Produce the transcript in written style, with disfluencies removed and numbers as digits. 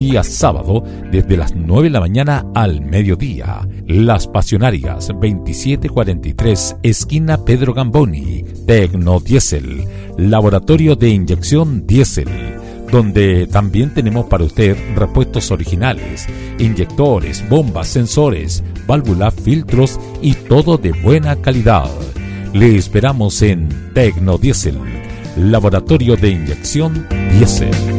día sábado desde las 9 de la mañana al mediodía. Las Pasionarias, 2743, esquina Pedro Gamboni. Tecnodiesel, laboratorio de inyección diésel, donde también tenemos para usted repuestos originales, inyectores, bombas, sensores, válvulas, filtros y todo de buena calidad. Le esperamos en Tecnodiesel, laboratorio de inyección diésel.